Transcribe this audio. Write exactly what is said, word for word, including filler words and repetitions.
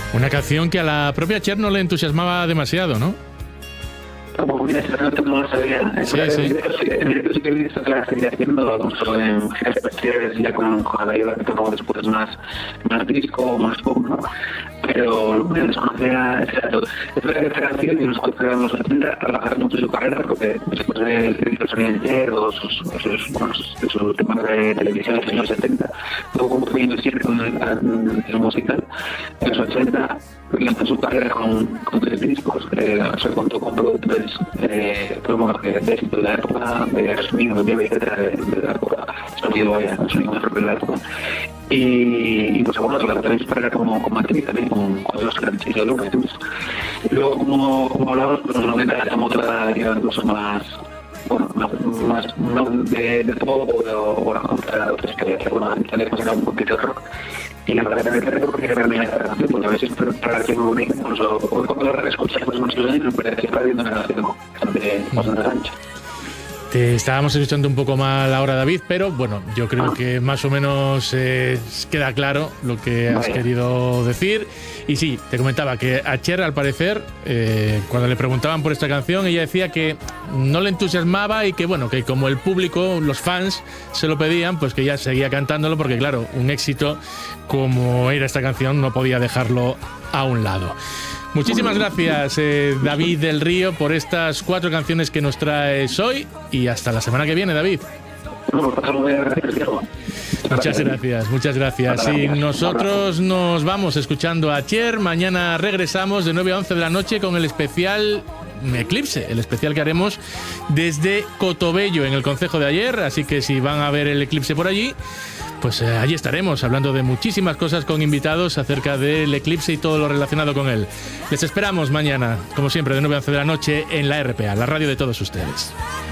Una canción que a la propia Cher no le entusiasmaba demasiado, ¿no? Como mira, esa no lo sabía. Sí, sí. En el caso que he visto que la seguía haciendo, no solo en giras especiales, ya con, con la ayuda que tomó después más, más disco, más pop, ¿no? Pero me desconocía ese dato. Es verdad que esta canción, y los cuatro de los setenta, trabajaron mucho su carrera, porque después del servicio Sonier o sus, sus, bueno, sus, sus temas de televisión en los años setenta, luego como fue siempre con el musical, en los ochenta, lanzó su carrera con, con tres discos, eh, se contó con productores eh, de éxito de la época, de sonido, de etcétera, de, de la época, sonido, vaya, sonido más propio de la época. Y, y pues bueno, la también su carrera como, como actriz también, con, con los grandes de los ritmos. Y luego, como, como hablamos, pues los noventa era otra, incluso más, bueno, más, más, más de, de pop o, bueno, otra, otras que, bueno, tenemos era un poquito de rock. Y la verdad que me recuerdo porque era realmente la canción, porque a veces para que muy bonita, incluso cuando la escuchas pues más años, me parece que está viendo una canción bastante, bastante ancha. Te estábamos escuchando un poco mal ahora, David, pero bueno, yo creo ah. que más o menos eh, queda claro lo que has Vaya. querido decir. Y sí, te comentaba que a Cher, al parecer, eh, cuando le preguntaban por esta canción, ella decía que no le entusiasmaba y que bueno, que como el público, los fans, se lo pedían, pues que ella seguía cantándolo porque claro, un éxito como era esta canción no podía dejarlo a un lado. Muchísimas gracias, eh, David del Río, por estas cuatro canciones que nos traes hoy y hasta la semana que viene, David. Muchas gracias, muchas gracias. Y nosotros nos vamos escuchando a Cher. Mañana regresamos de nueve a once de la noche con el especial Eclipse, el especial que haremos desde Cotobello, en el concejo de Aller. Así que si van a ver el eclipse por allí, pues eh, allí estaremos hablando de muchísimas cosas con invitados acerca del eclipse y todo lo relacionado con él. Les esperamos mañana, como siempre, de nueve a once de la noche en la R P A, la radio de todos ustedes.